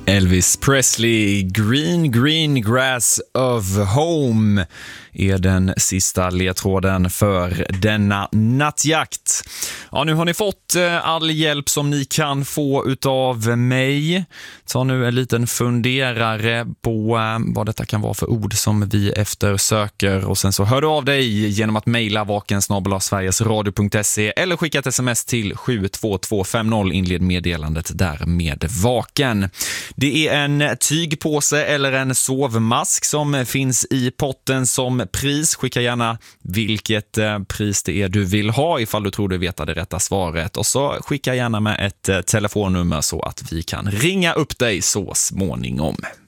Elvis Presley, Green Grass of Home är den sista ledtråden för denna nattjakt. Ja, nu har ni fått all hjälp som ni kan få utav mig. Ta nu en liten funderare på vad detta kan vara för ord som vi eftersöker, och sen så hör du av dig genom att mejla vaken@sverigesradio.se eller skicka ett sms till 72250, inled meddelandet där med vaken. Det är en tygpåse eller en sovmask som finns i potten som pris. Skicka gärna vilket pris det är du vill ha ifall du tror du vet det rätta svaret. Och så skicka gärna med ett telefonnummer så att vi kan ringa upp dig så småningom.